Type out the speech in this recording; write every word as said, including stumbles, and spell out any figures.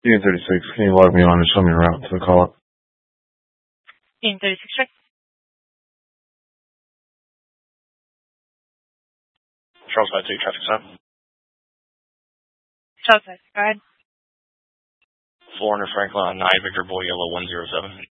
Union thirty-six, can you log me on and show me a route to the call-up? Union thirty-six, check. Charles five two, traffic stop. Charles five, go ahead. four hundred Franklin on nine, Victor Boy, yellow one zero seven.